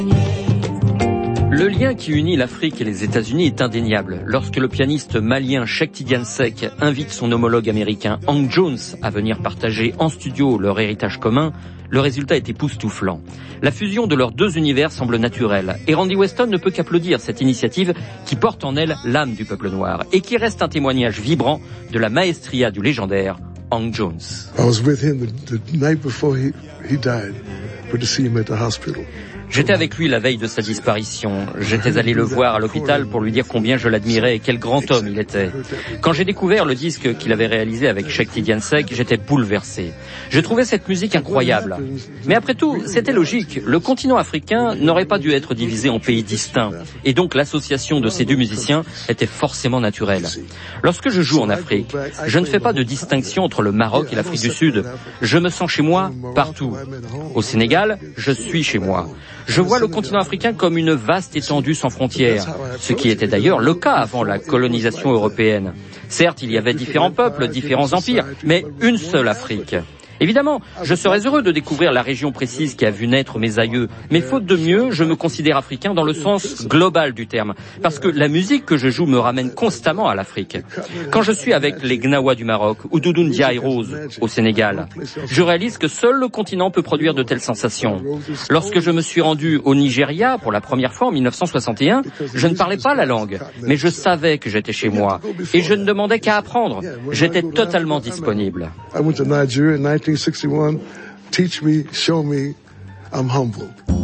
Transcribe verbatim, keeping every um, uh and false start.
Le lien qui unit l'Afrique et les États-Unis est indéniable. Lorsque le pianiste malien Cheikh Tidiane Seck invite son homologue américain Hank Jones à venir partager en studio leur héritage commun, le résultat est époustouflant. La fusion de leurs deux univers semble naturelle et Randy Weston ne peut qu'applaudir cette initiative qui porte en elle l'âme du peuple noir et qui reste un témoignage vibrant de la maestria du légendaire Hank Jones. I was with him the, the night before he, he died, for to see him at the hospital. J'étais avec lui la veille de sa disparition. J'étais allé le voir à l'hôpital pour lui dire combien je l'admirais et quel grand homme il était. Quand j'ai découvert le disque qu'il avait réalisé avec Cheikh Tidiane Seck, j'étais bouleversé. Je trouvais cette musique incroyable. Mais après tout, c'était logique. Le continent africain n'aurait pas dû être divisé en pays distincts. Et donc l'association de ces deux musiciens était forcément naturelle. Lorsque je joue en Afrique, je ne fais pas de distinction entre le Maroc et l'Afrique du Sud. Je me sens chez moi partout. Au Sénégal, je suis chez moi. Je vois le continent africain comme une vaste étendue sans frontières, ce qui était d'ailleurs le cas avant la colonisation européenne. Certes, il y avait différents peuples, différents empires, mais une seule Afrique. Évidemment, je serais heureux de découvrir la région précise qui a vu naître mes aïeux, mais faute de mieux, je me considère africain dans le sens global du terme, parce que la musique que je joue me ramène constamment à l'Afrique. Quand je suis avec les Gnawa du Maroc ou Doudou Ndiaye Rose au Sénégal, je réalise que seul le continent peut produire de telles sensations. Lorsque je me suis rendu au Nigeria pour la première fois en mille neuf cent soixante et un, je ne parlais pas la langue, mais je savais que j'étais chez moi, et je ne demandais qu'à apprendre. J'étais totalement disponible. I went to Nigeria in nineteen sixty-one. Teach me, show me, I'm humble.